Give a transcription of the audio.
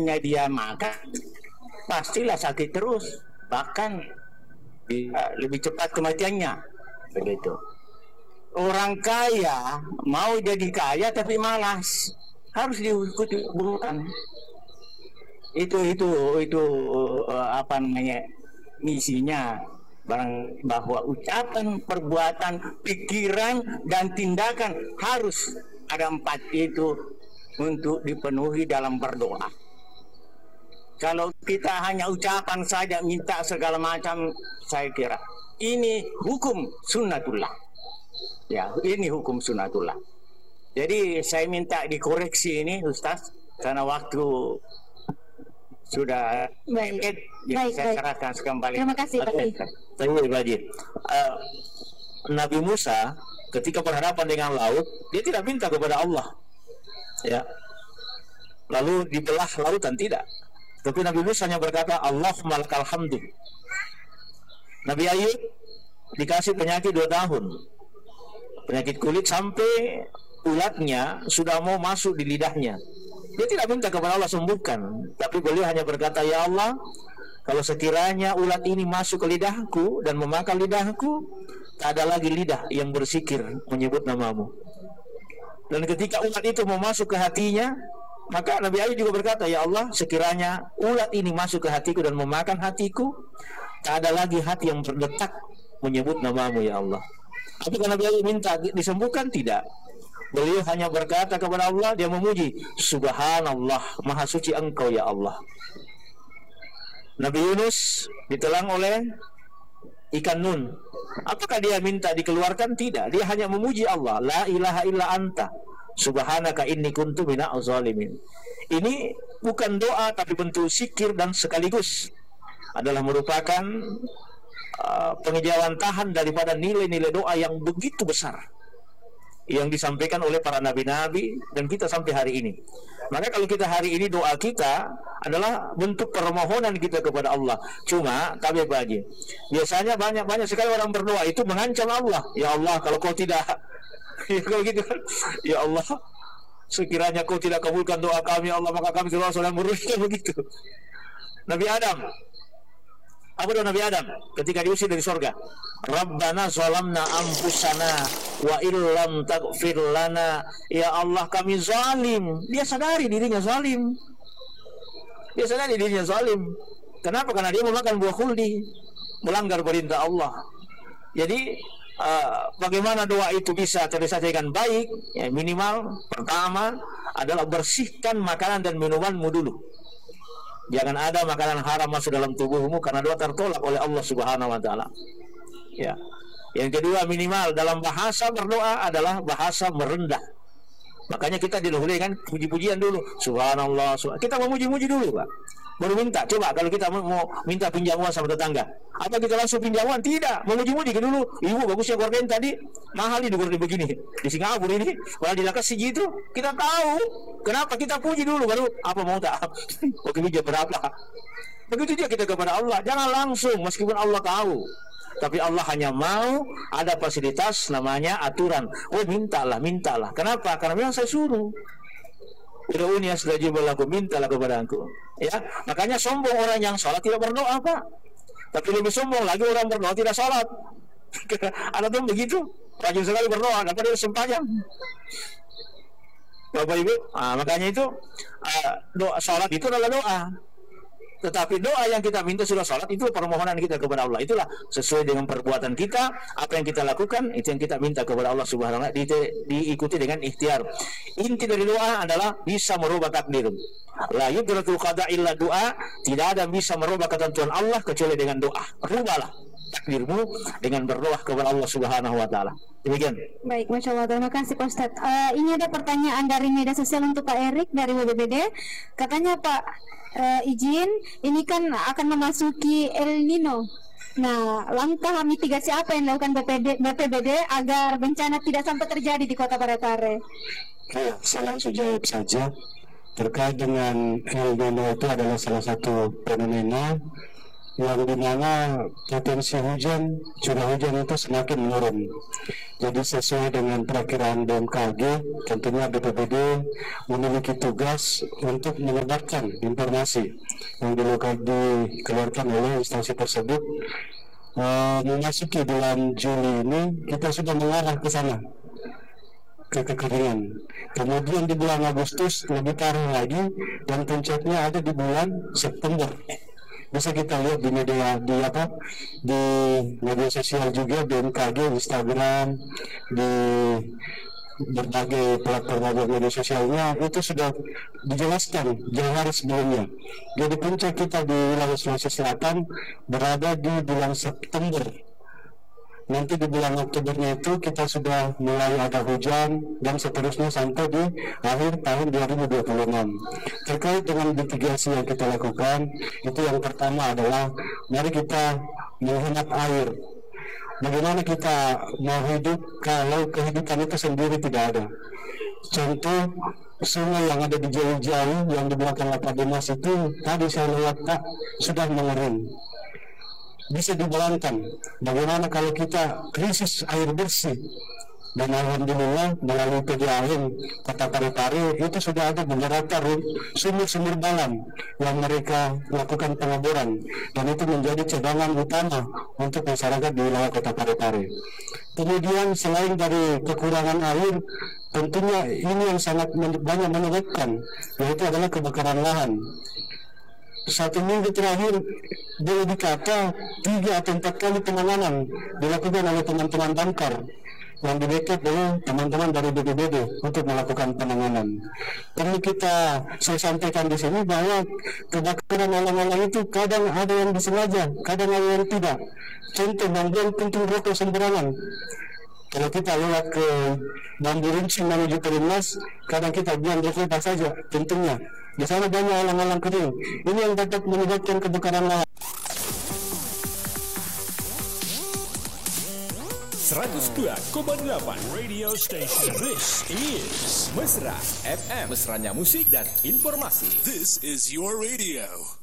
dia makan, pastilah sakit terus, bahkan lebih cepat kematiannya. Begitu. Orang kaya mau jadi kaya tapi malas, harus diikuti burukan. Itu apa namanya, misinya, bahwa ucapan, perbuatan, pikiran dan tindakan harus ada 4 itu untuk dipenuhi dalam berdoa. Kalau kita hanya ucapan saja minta segala macam, saya kira ini hukum sunnatullah. Ya, ini hukum sunnatullah. Jadi saya minta dikoreksi ini, Ustaz, karena waktu sudah baik. Saya serahkan kembali. Terima kasih, Pak Haji. Nabi Musa ketika berhadapan dengan laut, dia tidak minta kepada Allah, ya. Lalu dibelah lautan, tidak. Tapi Nabi Musa hanya berkata, Allahumma lakal hamdu. Nabi Ayub dikasih penyakit 2 tahun, penyakit kulit sampai ulatnya sudah mau masuk di lidahnya. Dia tidak minta kepada Allah sembuhkan, tapi beliau hanya berkata, ya Allah, kalau sekiranya ulat ini masuk ke lidahku dan memakan lidahku, tak ada lagi lidah yang bersikir menyebut namamu. Dan ketika ulat itu mau masuk ke hatinya, maka Nabi Ayub juga berkata, ya Allah, sekiranya ulat ini masuk ke hatiku dan memakan hatiku, tak ada lagi hati yang berdetak menyebut namamu, ya Allah. Apakah Nabi Ayub minta disembuhkan? Tidak. Beliau hanya berkata kepada Allah, dia memuji, Subhanallah, maha suci engkau ya Allah. Nabi Yunus ditelan oleh ikan nun. Apakah dia minta dikeluarkan? Tidak. Dia hanya memuji Allah, la ilaha illa anta, subhanaka inni kuntu minaz zalimin. Ini bukan doa, tapi bentuk zikir dan sekaligus adalah merupakan pengejauhan tahan daripada nilai-nilai doa yang begitu besar yang disampaikan oleh para nabi-nabi dan kita sampai hari ini. Maka kalau kita hari ini, doa kita adalah bentuk permohonan kita kepada Allah. Cuma tapi bagi biasanya banyak sekali orang berdoa itu mengancam Allah. Ya Allah, kalau kau tidak ya kalau gitu kan, ya Allah, sekiranya kau tidak kabulkan doa kami, ya Allah, maka kami keluar surga neraka, begitu. Nabi Adam, apa doa Nabi Adam ketika diusir dari surga? Rabbana zalamna anfusana wa illam taghfir lana, ya Allah, kami zalim. Dia sadari dirinya zalim. Dia sadari dirinya zalim. Kenapa? Karena dia memakan buah khuldi, melanggar perintah Allah. Jadi bagaimana doa itu bisa terrealisasi dengan baik? Ya, minimal pertama adalah bersihkan makanan dan minumanmu dulu. Jangan ada makanan haram masuk dalam tubuhmu, karena doa tertolak oleh Allah Subhanahu wa taala. Ya. Yang kedua, minimal dalam bahasa berdoa adalah bahasa merendah. Makanya kita didahului kan puji-pujian dulu. Subhanallah, kita mau muji-muji dulu, Pak. Baru minta. Coba kalau kita mau minta pinjam uang sama tetangga, apa kita langsung pinjam uang? Tidak. Mau muji-muji dulu. Ibu bagusnya gorden tadi, mahal ini gorden begini. Di Singapura ini, kalau dilakasi gitu, kita tahu. Kenapa kita puji dulu, baru apa mau tak? Oke, pinjam berapa? Begitu juga kita kepada Allah. Jangan langsung, meskipun Allah tahu. Tapi Allah hanya mau ada fasilitas namanya aturan. Oh, mintalah. Kenapa? Karena memang saya suruh. Ud'uni astajib lakum, mintalah kepada aku. Ya, makanya sombong orang yang sholat tidak berdoa, Pak. Tapi lebih sombong lagi orang berdoa tidak sholat. Ada tuh begitu, rajin sekali berdoa, dapat dia sembahyang. Bapak Ibu, makanya itu doa sholat itu adalah doa. Tetapi doa yang kita minta sudah sholat itu permohonan kita kepada Allah. Itulah sesuai dengan perbuatan kita, apa yang kita lakukan itu yang kita minta kepada Allah Subhanahu wa taala, diikuti dengan ikhtiar. Inti dari doa adalah bisa merubah takdir. La yudratu qada illa doa, tidak ada bisa merubah ketentuan Allah kecuali dengan doa. Rubahlah takdirmu dengan berdoa kepada Allah Subhanahu wa taala. Demikian. Baik, Masya Allah, terima kasih Pak Ustadz. Ini ada pertanyaan dari media sosial untuk Pak Erik dari WBBD. Katanya Pak, izin, ini kan akan memasuki El Nino. Nah, langkah mitigasi apa yang dilakukan BPBD agar bencana tidak sampai terjadi di Kota Parepare? Saya langsung jawab saja. Terkait dengan El Nino, itu adalah salah satu fenomena yang dimana potensi hujan, curah hujan itu semakin menurun. Jadi sesuai dengan perakiraan BMKG, tentunya BPBD memiliki tugas untuk menyebarkan informasi yang dikeluarkan oleh instansi tersebut. Memasuki bulan Juli ini kita sudah mengarah ke sana, ke kekeringan. Kemudian di bulan Agustus lebih parah lagi, dan puncaknya ada di bulan September. Bisa kita lihat di media sosial juga, BMKG, Instagram, di berbagai platform media sosialnya itu sudah dijelaskan jauh hari sebelumnya. Jadi puncak kita di wilayah Sulawesi Selatan berada di bulan September. Nanti di bulan Oktobernya itu kita sudah mulai ada hujan dan seterusnya sampai di akhir tahun 2026. Terkait dengan mitigasi yang kita lakukan, itu yang pertama adalah mari kita menghemat air. Bagaimana kita mau hidup kalau kehidupan itu sendiri tidak ada? Contoh, sungai yang ada di jauh-jauh yang di belakang Lapas Dimas itu tadi saya lihat sudah mengering. Bisa dibayangkan bagaimana kalau kita krisis air bersih, dan alhamdulillah melalui PDAM Kota Parepare itu sudah ada beberapa sumur-sumur dalam yang mereka lakukan pengeboran, dan itu menjadi cadangan utama untuk masyarakat di wilayah Kota Parepare. Kemudian selain dari kekurangan air, tentunya ini yang sangat banyak menyebabkan, yaitu adalah kebakaran lahan. 1 minggu terakhir boleh dikata 3 atau 4 kali penanganan dilakukan oleh teman-teman damkar yang di-backup oleh teman-teman dari BPBD untuk melakukan penanganan. Perlu saya sampaikan di sini bahwa kebakaran alang-alang itu kadang ada yang disengaja, kadang ada yang tidak. Contoh, bangunan puntung rokok sembarangan. Kalau kita lewat ke Bambu Runcing menuju ke Limnas, kadang kita buang rokok saja, tentunya. Di sana banyak alang-alang kering. Ini yang dapat menyebabkan kebakaran lahan. 102,8 Radio Station. This is Mesra FM. Mesranya musik dan informasi. This is your radio.